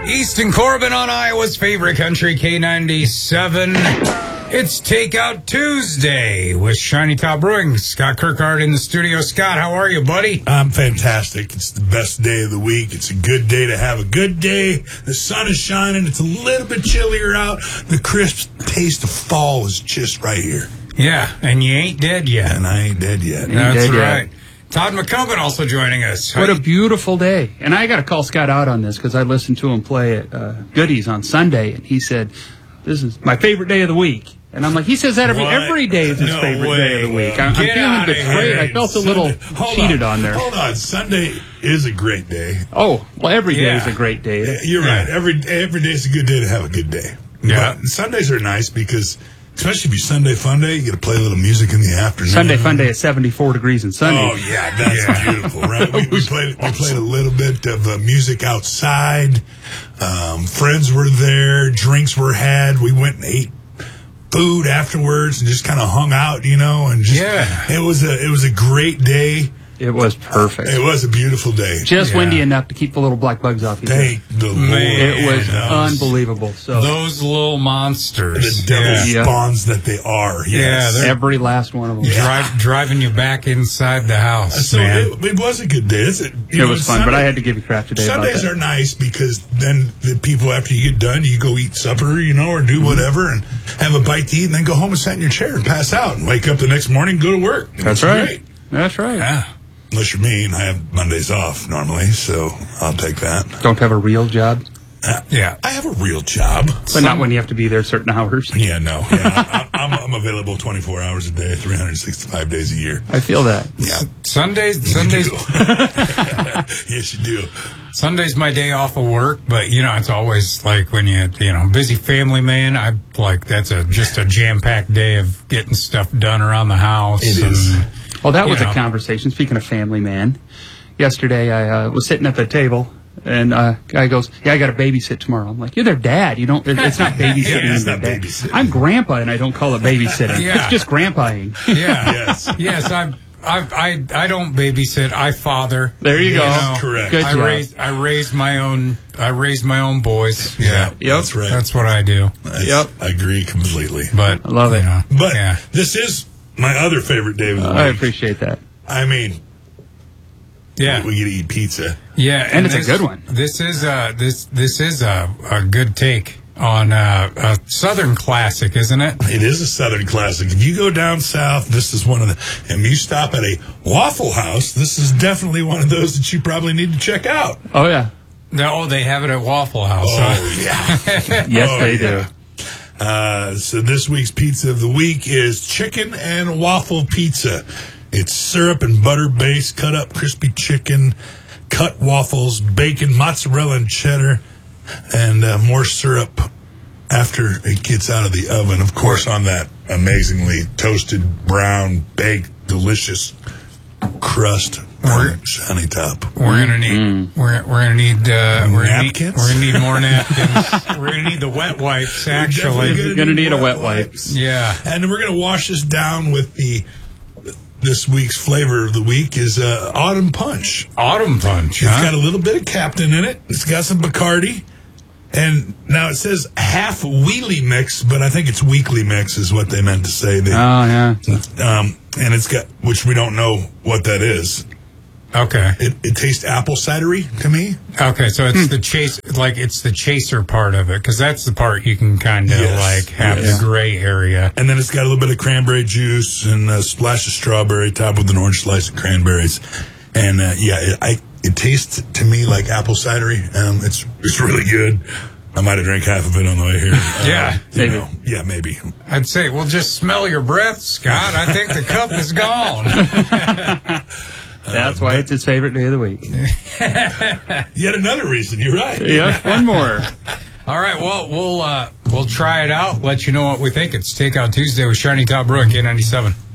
Easton Corbin on Iowa's favorite country, K97. It's Takeout Tuesday with Shiny Top Brewing. Scott Kirkard in the studio. Scott, how are you, buddy? I'm fantastic. It's the best day of the week. It's a good day to have a good day. The sun is shining. It's a little bit chillier out. The crisp taste of fall is just right here. Yeah, and you ain't dead yet. And I ain't dead yet. That's right. Todd McCubbin also joining us. What a beautiful day. And I got to call Scott out on this because I listened to him play at Goodies on Sunday, and he said, this is my favorite day of the week. And I'm like, he says that every day is his favorite day of the week. I'm feeling betrayed. I felt a little cheated on there. Hold on. Sunday is a great day. Oh, well, every day is a great day. You're right. Every day is a good day to have a good day. Yeah. But Sundays are nice because, especially if you Sunday Fun Day, you get to play a little music in the afternoon. Sunday Fun Day is 74 degrees and sunny. Oh, yeah, that's beautiful, right? We played a little bit of music outside. Friends were there. Drinks were had. We went and ate food afterwards and just kind of hung out, you know. And just, it was a great day. It was perfect. It was a beautiful day. Just windy enough to keep the little black bugs off you. Thank the Lord. It was unbelievable. So those little monsters. The devil spawns that they are. Yes. Yeah, every last one of them. Driving you back inside the house, so man. It was a good day. It was fun, but I had to give you crap today. Sundays are nice because then the people, after you get done, you go eat supper, you know, or do whatever and have a bite to eat and then go home and sit in your chair and pass out and wake up the next morning and go to work. That's right. Great. That's right. Yeah. Unless you're me, and I have Mondays off normally, so I'll take that. Don't have a real job? I have a real job. But not when you have to be there certain hours. Yeah, no. Yeah, I'm available 24 hours a day, 365 days a year. I feel that. Yeah. Sundays. Yes, you do. Sunday's my day off of work, but, you know, it's always like when busy family man, that's just a jam-packed day of getting stuff done around the house. It is. Well, that was a conversation. Speaking of family man, yesterday I was sitting at the table, and guy goes, "Yeah, I got to babysit tomorrow." I'm like, "You're their dad. You don't. It's not babysitting. It's not babysitting. I'm grandpa, and I don't call it babysitting. It's just grandpaing." Yeah. Yes. I don't babysit. I father. There you go. That's correct. Good job. I raised my own boys. Yeah. Yep. That's right. That's what I do. Yep. I agree completely. But I love it. But this is my other favorite day of the week. I appreciate that. I mean, we get to eat pizza. Yeah, and it's a good one. This is a good take on a Southern classic, isn't it? It is a Southern classic. If you go down south, this is one of the, and you stop at a Waffle House, this is definitely one of those that you probably need to check out. Oh, yeah. No, they have it at Waffle House. Oh, yeah. Yes, they do. So this week's pizza of the week is chicken and waffle pizza. It's syrup and butter based, cut up crispy chicken, cut waffles, bacon, mozzarella and cheddar, and more syrup after it gets out of the oven. Of course, on that amazingly toasted, brown, baked, delicious crust. Shiny top. We're gonna need napkins. We're gonna need more napkins. We're gonna need the wet wipes. Actually, we're gonna need a wet wipes. Yeah, and we're gonna wash this down with this week's flavor of the week is Autumn Punch. Autumn Punch. It's got a little bit of Captain in it. It's got some Bacardi. And now it says half wheelie mix, but I think it's weekly mix is what they meant to say. Yeah. And it's got, which we don't know what that is. Okay. It tastes apple cidery to me. Okay, so it's the chase, like it's the chaser part of it, because that's the part you can kind of have the gray area. And then it's got a little bit of cranberry juice and a splash of strawberry topped with an orange slice of cranberries. And it tastes to me like apple cidery. It's really good. I might have drank half of it on the way here. Maybe. Maybe. I'd say, well, just smell your breath, Scott. I think the cup is gone. That's why it's his favorite day of the week. Yet another reason. You're right. Yeah, one more. All right, well, we'll try it out. Let you know what we think. It's Takeout Tuesday with Shiny Top Brewing, K97.